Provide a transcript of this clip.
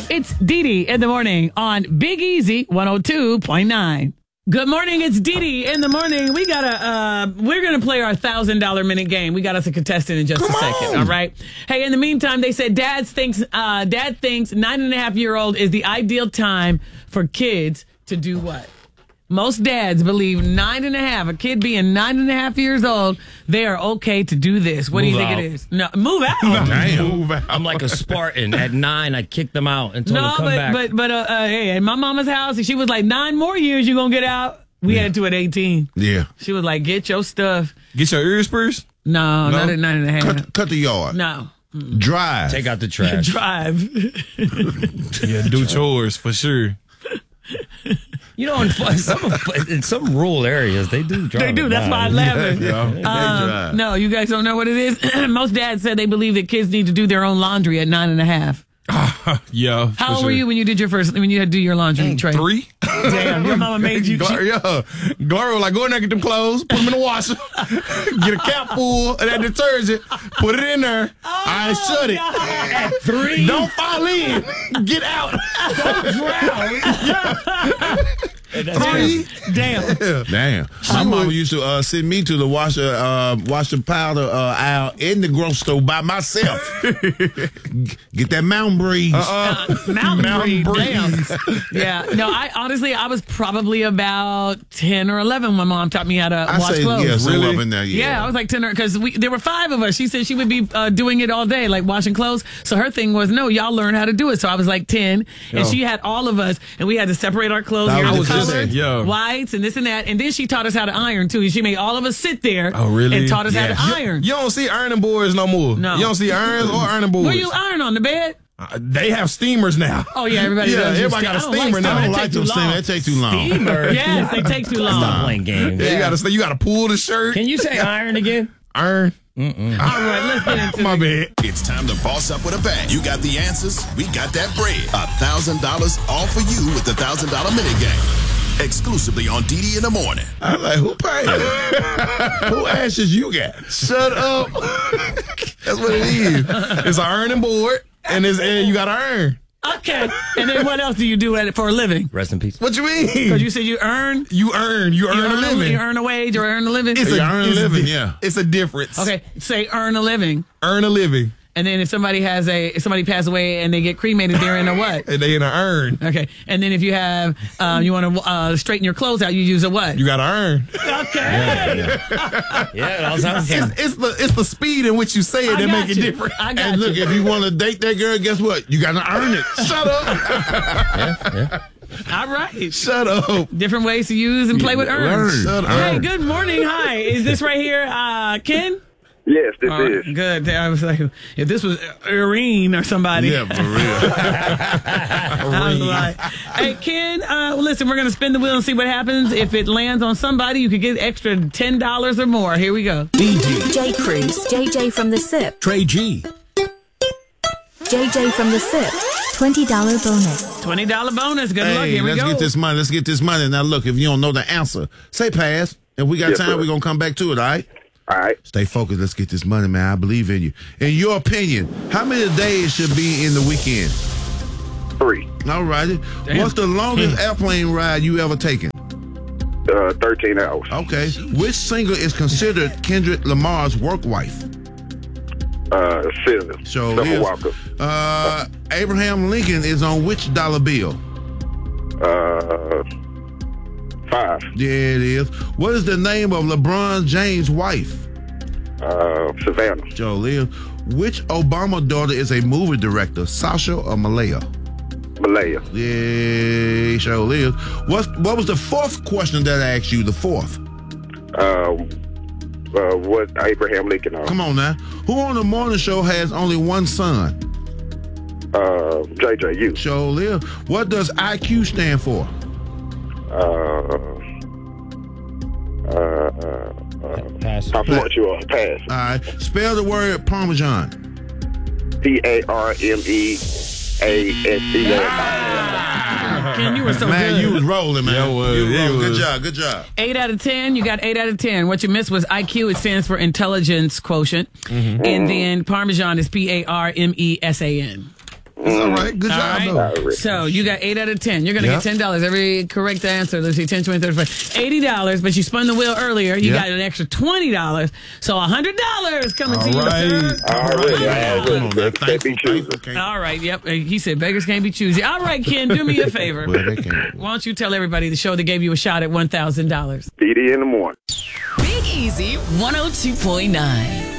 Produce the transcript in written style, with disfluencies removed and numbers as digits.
It's Dee Dee in the morning on Big Easy 102.9. Good morning, it's Dee Dee in the morning. We're gonna play our $1,000 minute game. We got us a contestant in just a second, all right? Hey, in the meantime, they said Dad thinks 9.5-year-old is the ideal time for kids to do what? Most dads believe 9.5, a kid being 9.5 years old, they are okay to do this. What do you think it is? No, move out. Damn. Move out. I'm like a Spartan. At 9, I kick them out until they come back. But hey, at my mama's house, she was like, 9 more years you gonna get out. We had to at 18. Yeah. She was like, get your stuff. Get your ears pierced? No, not at 9.5. Cut the yard. No. Drive. Take out the trash. Drive. Yeah, do chores for sure. You know, in some rural areas, they do drive. They do. That's why I'm laughing. Yeah. No, you guys don't know what it is. Most dads said they believe that kids need to do their own laundry at 9.5. Yeah. How old were you when you had to do your laundry, Trey? 3. Damn, your mama made you. Gloria was like, go in there, get them clothes, put them in the washer, get a cap full of that detergent, put it in there. I shut it. At 3. Don't fall in. Get out. Don't drown. 3. Damn. My mama used to send me to the washer powder aisle in the grocery store by myself. Get that Mountain Breeze. Mountain Breeze. Damn. Yeah. No, I was probably about 10 or 11 when Mom taught me how to wash clothes. Yes, Really? up in there, Yeah, I was like 10 because there were 5 of us. She said she would be doing it all day, like washing clothes. So her thing was, no, y'all learn how to do it. So I was like 10, and she had all of us, and we had to separate our clothes. I Here was the just colors, saying, yeah. whites, and this and that. And then she taught us how to iron, too. She made all of us sit there and taught us how to iron. You don't see ironing boards no more. No. You don't see irons or ironing boards. Where you iron on the bed? They have steamers now. Oh, yeah, everybody does. Everybody got a steamer now. I don't That like take them too long. steamers. That take too long. Steamer. Yes, they take too long. Stop playing games. Yeah, you gotta pull the shirt. Can you say iron again? Iron. All right, let's get into My bad. It's time to boss up with a bang. You got the answers. We got that bread. $1,000 all for you with the $1,000 minute game. Exclusively on Dee Dee in the morning. I'm like, who paid? Who ashes you got? Shut up. That's what it is. It's an ironing board, and you got to earn. Okay. And then what else do you do for a living? Rest in peace. What you mean? Because you said you earn. You earn a living. You earn a wage or earn a living? It's You earn a living, yeah. It's a difference. Okay, say earn a living. Earn a living. And then if somebody passed away and they get cremated, they're in a what? And they in a earn. Okay. And then if you have, you want to straighten your clothes out, you use a what? You got to earn. Okay. Yeah, it all sounds the same. It's the speed in which you say it that make it different. I got And look, you. if you want to date that girl, guess what? You got to earn it. Shut up. All right. Shut up. Different ways to use and play with earns. Shut up. Hey, good morning. Hi. Is this right here, Ken? Yes, this is. Good. I was like, if this was Irene or somebody. Yeah, for real. I was like, hey, Ken, listen, we're going to spin the wheel and see what happens. If it lands on somebody, you could get extra $10 or more. Here we go. J. Cruz, JJ from the SIP, Trey G. JJ from the SIP, $20 bonus. $20 bonus. Good luck. Hey, Here we let's go. get this money. Let's get this money. Now, look, if you don't know the answer, say pass. If we got Yes, time, sir. we're going to come back to it, all right? All right. Stay focused. Let's get this money, man. I believe in you. In your opinion, how many days should be in the weekend? 3. All righty. Damn. What's the longest airplane ride you ever taken? 13 hours. Okay. Which singer is considered Kendrick Lamar's work wife? Sylvia. So Summer is. Walker. Abraham Lincoln is on which dollar bill? 5. Yeah, it is. What is the name of LeBron James' wife? Savannah. Joe Liv. Which Obama daughter is a movie director, Sasha or Malaya? Malaya. Yeah, Joe Liv. What was the fourth question that I asked you? The fourth. What Abraham Lincoln on? Come on now. Who on the morning show has only one son? JJU. Joe Liv. What does IQ stand for? Pass. How smart you are. Pass. All right. Spell the word Parmesan. PARMEASE. Ken, you were so Man, good. you was rolling, man. Yeah, I was. You Yeah, rolling. I Good was. job. Good job. 8 out of 10. You got 8 out of 10. What you missed was IQ. It stands for intelligence quotient. And then Parmesan is PARMESAN. It's all right. Good All job, right. though. Alright. So you got 8 out of 10. You're going to Yeah. get $10. Every correct answer. Let's see, 10, 20, 35, $80. But you spun the wheel earlier. You Yeah. got an extra $20. So $100 coming to you, right. sir. Already. Come on, man. Can't be choosing. Thankful. All right. Yep. He said beggars can't be choosy. All right, Ken, do me a favor. Well, they can't. Why don't you tell everybody the show that gave you a shot at $1,000? DD in the morning. Big Easy 102.9.